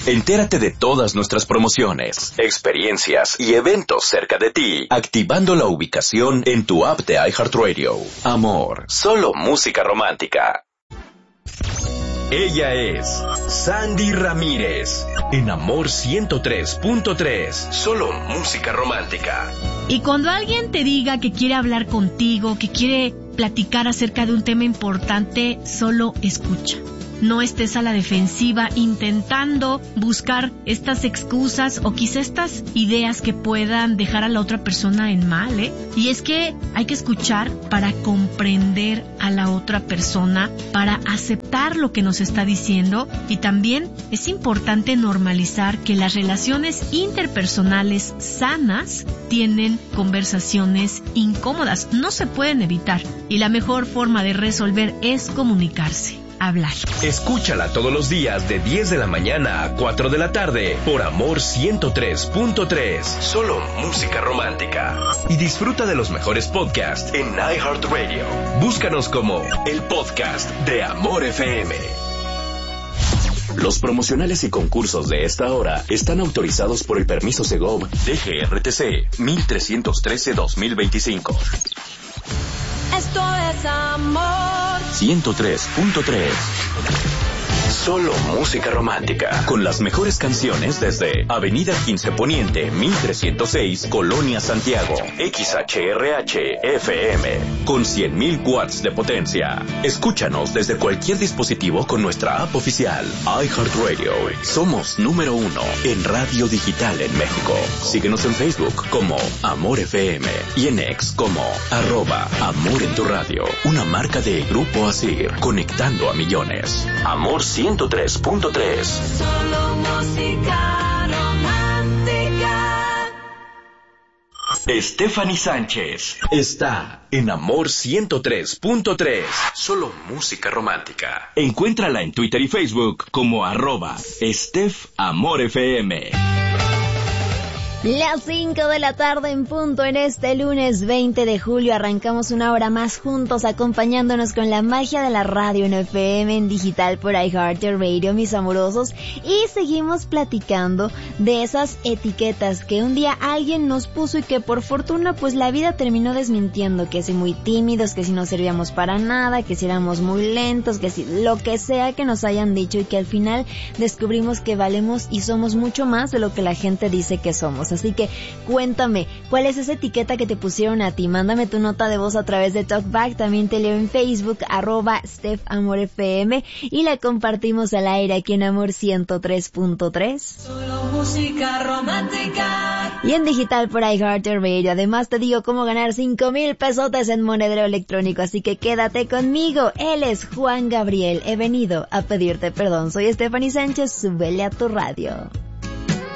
Entérate de todas nuestras promociones, experiencias y eventos cerca de ti, activando la ubicación en tu app de iHeartRadio. Amor, solo música romántica. Ella es Sandy Ramírez, en Amor 103.3, solo música romántica. Y cuando alguien te diga que quiere hablar contigo, que quiere platicar acerca de un tema importante, solo escucha. No estés a la defensiva intentando buscar estas excusas o quizá estas ideas que puedan dejar a la otra persona en mal, ¿eh? Y es que hay que escuchar para comprender a la otra persona, para aceptar lo que nos está diciendo, y también es importante normalizar que las relaciones interpersonales sanas tienen conversaciones incómodas, no se pueden evitar, y la mejor forma de resolver es comunicarse. Hablar. Escúchala todos los días de 10 de la mañana a 4 de la tarde por Amor 103.3, solo música romántica. Y disfruta de los mejores podcasts en iHeartRadio. Búscanos como el podcast de Amor FM. Los promocionales y concursos de esta hora están autorizados por el permiso Segov DGRTC 1313-2025. Esto es Amor 103.3. Solo música romántica, con las mejores canciones desde Avenida 15 Poniente, 1306, Colonia Santiago, XHRH FM, con 100.000 watts de potencia. Escúchanos desde cualquier dispositivo con nuestra app oficial, iHeartRadio. Somos número 1 en radio digital en México. Síguenos en Facebook como Amor FM y en X como @Amor en tu radio. Una marca de Grupo Asir, conectando a millones. Amor 103.3. Solo música romántica. Stephanie Sánchez está en Amor 103.3, solo música romántica. Encuéntrala en Twitter y Facebook como @StephAmorFM. Las 5 de la tarde en punto en este lunes 20 de julio. Arrancamos una hora más juntos, acompañándonos con la magia de la radio en FM, en digital por iHeartRadio, mis amorosos. Y seguimos platicando de esas etiquetas que un día alguien nos puso y que por fortuna pues la vida terminó desmintiendo. Que si muy tímidos, que si no servíamos para nada, que si éramos muy lentos, que si lo que sea que nos hayan dicho, y que al final descubrimos que valemos y somos mucho más de lo que la gente dice que somos. Así que cuéntame, ¿cuál es esa etiqueta que te pusieron a ti? Mándame tu nota de voz a través de TalkBack, también te leo en Facebook, @StephAmorFM, y la compartimos al aire aquí en Amor 103.3. Solo música romántica. Y en digital por iHeartRadio. Además te digo cómo ganar 5,000 pesotes en monedero electrónico, así que quédate conmigo. Él es Juan Gabriel, he venido a pedirte perdón. Soy Stephanie Sánchez, súbele a tu radio.